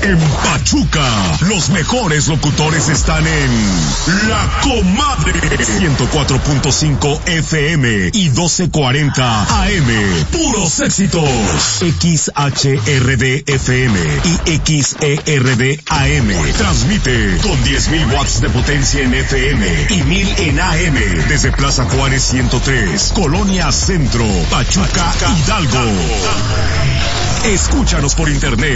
En Pachuca, los mejores locutores están en La Comadre. 104.5 FM y 1240 AM. Puros éxitos. XHRD FM y XERD AM. Transmite con 10,000 watts de potencia en FM y 1,000 en AM. Desde Plaza Juárez 103, Colonia Centro, Pachuca, Hidalgo. Escúchanos por internet